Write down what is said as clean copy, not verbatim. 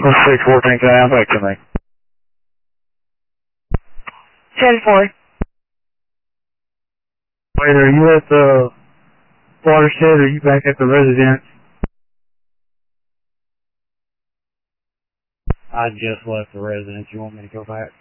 614, can I have back to me? 10-4. Wait, are you at the watershed or are you back at the residence? I just left the residence. You want me to go back?